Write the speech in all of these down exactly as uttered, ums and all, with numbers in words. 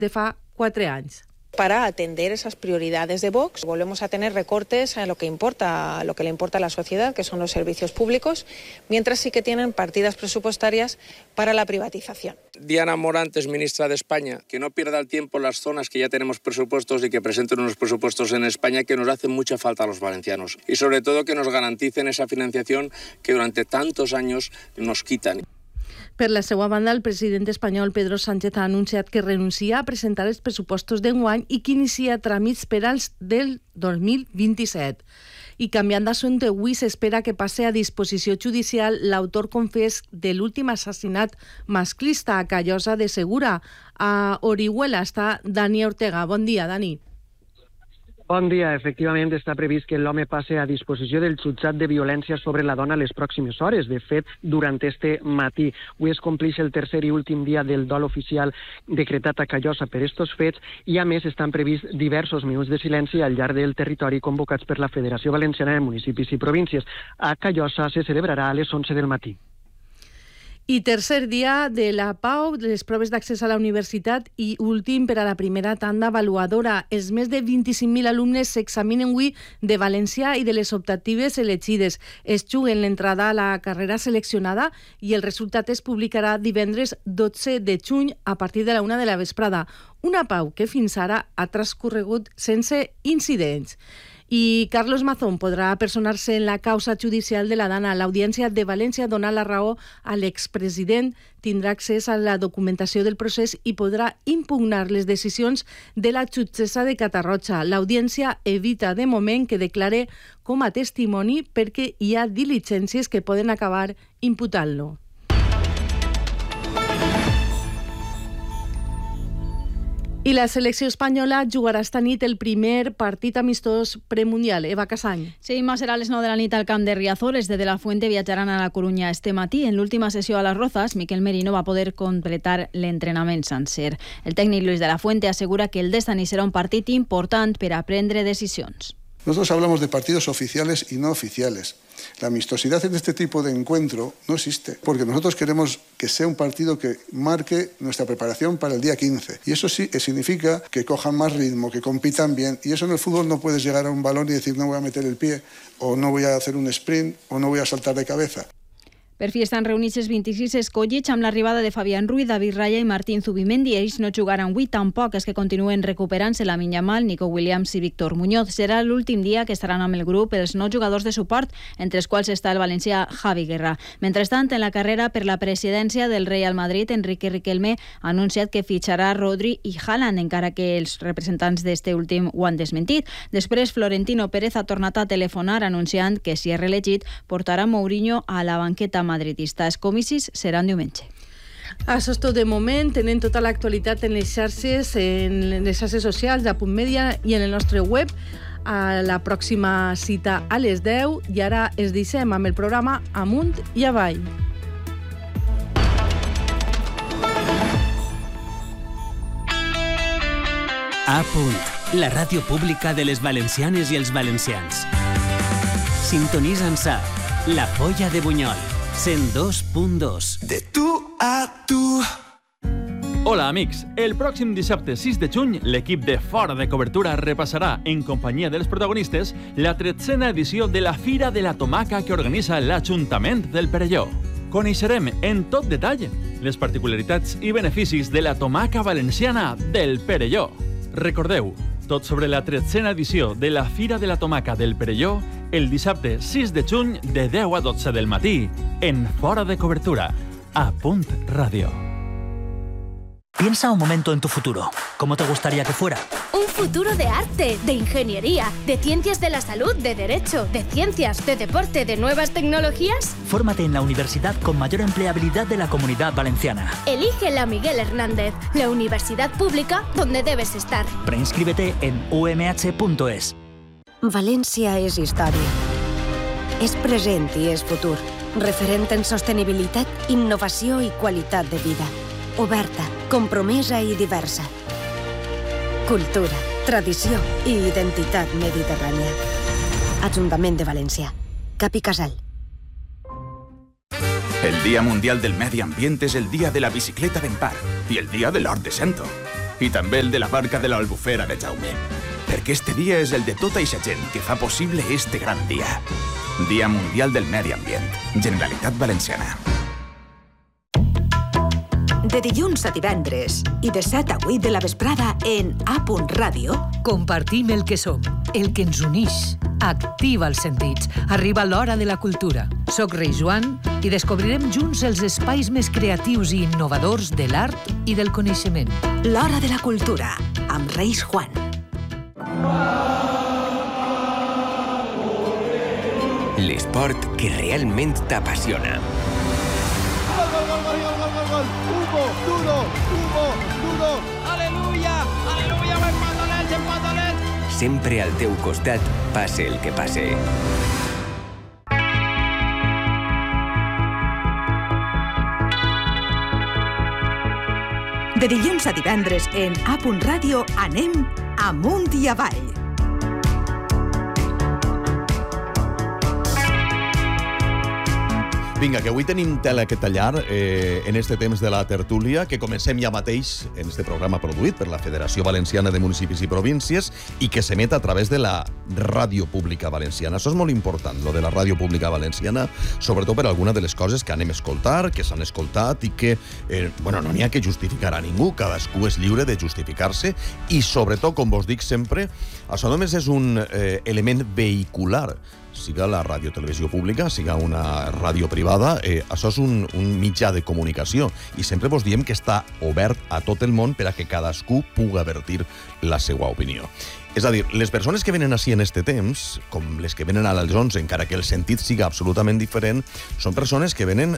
de fa quatre anys. Para atender esas prioridades de Vox, volvemos a tener recortes a lo que importa, a lo que le importa a la sociedad, que son los servicios públicos, mientras sí que tienen partidas presupuestarias para la privatización. Diana Morantes, ministra de España, que no pierda el tiempo en las zonas que ya tenemos presupuestos y que presenten unos presupuestos en España que nos hacen mucha falta a los valencianos. Y sobre todo que nos garanticen esa financiación que durante tantos años nos quitan. Per la seva banda, el president espanyol Pedro Sánchez ha anunciat que renuncia a presentar els pressupostos d'enguany i que inicia tràmits per als del dos mil vint-i-set. I canviant d'assumpte, avui s'espera que passe a disposició judicial l'autor confés de l'últim assassinat masclista a Callosa de Segura. A Orihuela està Dani Ortega. Bon dia, Dani. Bon dia. Efectivament, està previst que l'home passe a disposició del jutjat de violència sobre la dona les pròximes hores. De fet, durant este matí. Avui es compleix el tercer i últim dia del dol oficial decretat a Callosa per estos fets i, a més, estan prevists diversos minuts de silenci al llarg del territori convocats per la Federació Valenciana de Municipis i Províncies. A Callosa se celebrarà a les onze del matí. I tercer dia de la Pau, les proves d'accés a la universitat i últim per a la primera tanda avaluadora. Els més de vint-i-cinc mil alumnes s'examinen avui de valencià i de les optatives elegides. Es juguen l'entrada a la carrera seleccionada i el resultat es publicarà divendres dotze de juny a partir de la una de la vesprada. Una Pau que fins ara ha transcorregut sense incidents. I Carlos Mazón podrà personar-se en la causa judicial de la Dana. L'Audiència de València dona la raó a l'expresident, tindrà accés a la documentació del procés i podrà impugnar les decisions de la jutgessa de Catarroja. L'Audiència evita de moment que declare com a testimoni perquè hi ha diligències que poden acabar imputant-lo. I la selecció espanyola jugarà esta nit el primer partit amistós premundial. Eva Casany. Sí, más serà a les nou de la nit al camp de Riazor. Els de De La Fuente viatjaran a la Corunya este matí. En l'última sessió a les Rozas, Miquel Merino va poder completar l'entrenament sencer. El tècnic Luis de la Fuente assegura que el d'esta nit serà un partit important per a prendre decisions. Nosotros hablamos de partidos oficiales y no oficiales. La amistosidad en este tipo de encuentro no existe, porque nosotros queremos que sea un partido que marque nuestra preparación para el día quince. Y eso sí significa que cojan más ritmo, que compitan bien. Y eso en el fútbol no puedes llegar a un balón y decir no voy a meter el pie, o no voy a hacer un sprint, o no voy a saltar de cabeza. Per fi estan reunits els vint-i-sis escollits amb l'arribada de Fabián Ruiz, David Raya i Martín Zubimendi. Ells no jugaran avui, tampoc és que continuen recuperant-se la Minyamal, Nico Williams i Víctor Muñoz. Serà l'últim dia que estaran amb el grup els nou jugadors de suport, entre els quals està el valencià Javi Guerra. Mentrestant, en la carrera per la presidència del Real Madrid, Enrique Riquelme ha anunciat que fitxarà Rodri i Haaland, encara que els representants d'este últim ho han desmentit. Després, Florentino Pérez ha tornat a telefonar anunciant que, si és reelegit, portarà Mourinho a la banqueta madridista. Els comicis seran diumenge. Això és tot de moment. Tenen tota l'actualitat en les xarxes, en les xarxes socials de Punt Media i en el nostre web. A la pròxima cita a les deu i ara es deixem amb el programa Amunt i Avall. A Punt, la ràdio pública de les valencianes i els valencians. Sintonitza'ns a La Polla de Bunyol, cent dos punt dos. De tu a tu. Hola, amics. El pròxim dissabte sis de juny, l'equip de Fora de Cobertura repassarà, en companyia dels protagonistes, la tretzena edició de la Fira de la Tomaca que organitza l'Ajuntament del Perelló. Coneixerem en tot detall les particularitats i beneficis de la tomaca valenciana del Perelló. Recordeu, tot sobre la tretzena edició de la Fira de la Tomaca del Perelló el dissabte sis de juny de deu a dotze del matí en Fora de Cobertura, a Punt Ràdio. Piensa un momento en tu futuro. ¿Cómo te gustaría que fuera? Un futuro de arte, de ingeniería, de ciencias de la salud, de derecho, de ciencias, de deporte, de nuevas tecnologías. Fórmate en la universidad con mayor empleabilidad de la Comunidad Valenciana. Elige la Miguel Hernández, la universidad pública donde debes estar. Preinscríbete en u m h punto es. València és història. És present i és futur. Referent en sostenibilitat, innovació i qualitat de vida. Oberta, compromesa i diversa. Cultura, tradició i identitat mediterrània. Ajuntament de València. Cap i Casal. El Día Mundial del Medio Ambiente es el Día de la Bicicleta d'Empar y el Día del Hort de Sento. i també el de la barca de l'Albufera de Jaume. Perquè este dia és el de tota eixa gent que fa possible este gran dia. Dia Mundial del Medi Ambient. Generalitat Valenciana. De dilluns a divendres i de set a vuit de la vesprada en A. Ràdio compartim el que som, el que ens unix. Activa els sentits. Arriba l'hora de la cultura. Soc Rei Joan i descobrirem junts els espais més creatius i innovadors de l'art i del coneixement. L'hora de la cultura, amb Reis Juan. L'esport que realment t'apassiona. Gol, gol, gol, gol, gol, gol, gol. Hugo, duro, Hugo, duro. Aleluya, aleluya, empatolets, empatolets. Sempre al teu costat, passe el que passe. De dilluns a divendres en A. Ràdio anem amunt i avall. Vinga, que avui tenim tela que tallar eh, en este temps de la tertúlia, que comencem ja mateix en este programa produït per la Federació Valenciana de Municipis i Províncies i que s'emet a través de la Ràdio Pública Valenciana. Això és molt important, lo de la Ràdio Pública Valenciana, sobretot per alguna de les coses que anem a escoltar, que s'han escoltat i que, eh, bueno, no n'hi ha que justificar a ningú, cadascú és lliure de justificar-se i, sobretot, com vos dic sempre, això només és un eh, element vehicular, siga la radiotelevisió pública, siga una ràdio privada, eh, això és un, un mitjà de comunicació i sempre vos diem que està obert a tot el món per a que cadascú puga vertir la seva opinió. És a dir, les persones que venen així en este temps, com les que venen a les onze, encara que el sentit siga absolutament diferent, són persones que venen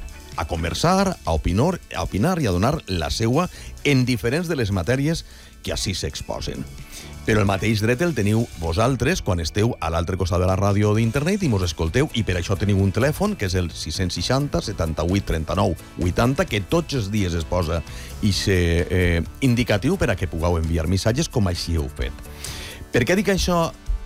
a conversar, a opinar, a opinar i a donar la seua en diferents de les matèries que així s'exposen. Però el mateix dret el teniu vosaltres quan esteu a l'altre costat de la ràdio o d'internet i mos escolteu, i per això teniu un telèfon que és el sis seixanta, setanta-vuit, trenta-nou, vuitanta, que tots els dies es posa ixe eh, indicatiu per a que pugueu enviar missatges com així heu fet. Per què dic això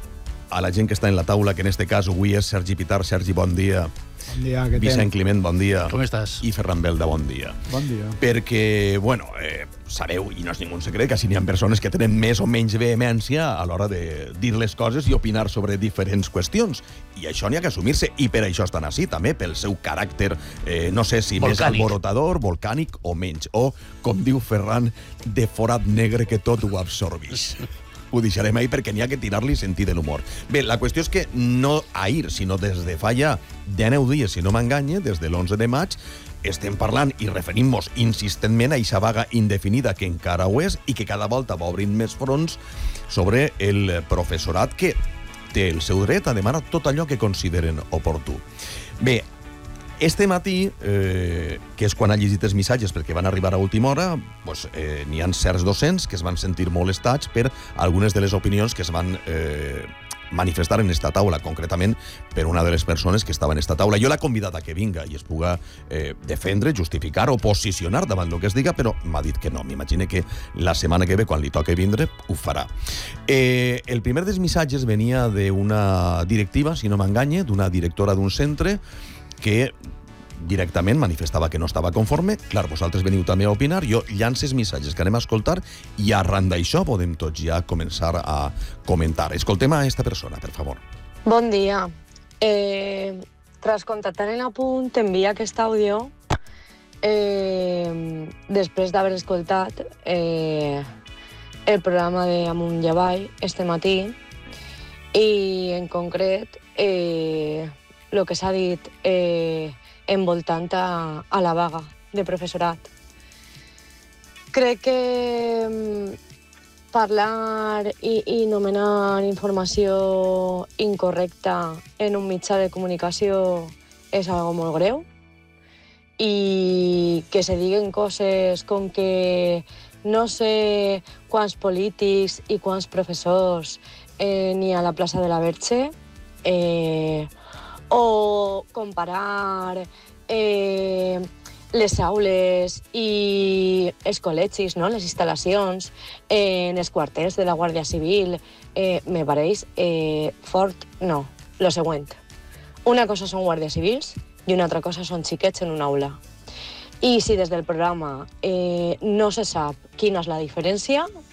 a la gent que està en la taula, que en este cas avui és Sergi Pitar? Sergi, bon dia. Bon dia, què tal? Vicent Climent, bon dia. Com estàs? I Ferran Belda, bon dia. Bon dia. Perquè, bueno, eh, sabeu, i no és ningú secret, que si n'hi ha persones que tenen més o menys vehemència a l'hora de dir les coses i opinar sobre diferents qüestions. I això n'hi ha que assumir-se, i per això estan així, també, pel seu caràcter, eh, no sé si volcànic. Més alborotador, volcànic o menys. O, com diu Ferran, de forat negre que tot ho absorbix. Ho deixarem ahir perquè n'hi ha que tirar-li sentit de l'humor. Bé, la qüestió és que no ahir, sinó des de fa ja dinou dies, si no m'enganye, des de l'onze de maig, estem parlant i referim-nos insistentment a eixa vaga indefinida que encara ho és i que cada volta va obrint més fronts sobre el professorat que té el seu dret a demanar tot allò que consideren oportú. Bé, este matí, eh, que és quan ha llegit els missatges perquè van arribar a última hora, doncs, eh, n'hi ha certs docents que es van sentir molestats per algunes de les opinions que es van eh, manifestar en esta taula, concretament per una de les persones que estava en esta taula. Jo l'he convidat a que vinga i es puga eh, defendre, justificar o posicionar davant el que es diga, però m'ha dit que no. M'imagino que la setmana que ve, quan li toqui vindre, ho farà. Eh, el primer dels missatges venia d'una directiva, si no m'enganye, d'una directora d'un centre que directament manifestava que no estava conforme. Clar, vosaltres veniu també a opinar, jo llanço els missatges que anem a escoltar i arran d'això podem tots ja començar a comentar. Escoltem a esta persona, per favor. Bon dia. Eh, tras contactar en Apunt, t'envia aquest àudio eh, després d'haver escoltat eh, el programa d'Amunt i Avall este matí i en concret eh, el que s'ha dit eh, envoltant a, a la vaga de professorat. Crec que parlar i, i nomenar informació incorrecta en un mitjà de comunicació és algo molt greu i que se diguen coses com que no sé quants polítics i quants professors eh, n'hi ha a la plaça de la Verge, eh, o comparar eh, les aules i els col·legis, no? Les instal·lacions eh, en els quarters de la Guàrdia Civil, eh, me pareix eh, fort. No, lo següent. Una cosa són guàrdies civils i una altra cosa són xiquets en una aula. I si des del programa eh, no se sap quina és la diferència,